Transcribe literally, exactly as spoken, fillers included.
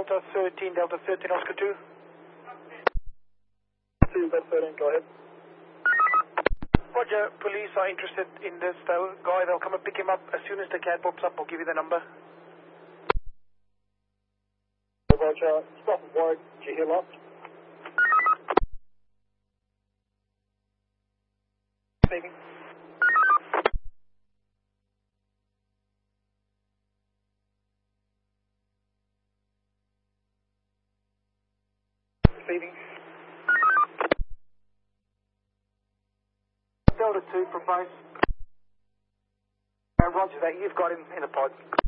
Delta thirteen, Delta thirteen, Oscar two. two, Delta thirteen, go ahead. Roger, police are interested in this though. Guy, they'll come and pick him up as soon as the cab pops up. I'll give you the number. Roger, stop and wide, did you hear lost? Receiving. Receiving. Delta two from base. Uh, roger that, you've got him in a pod.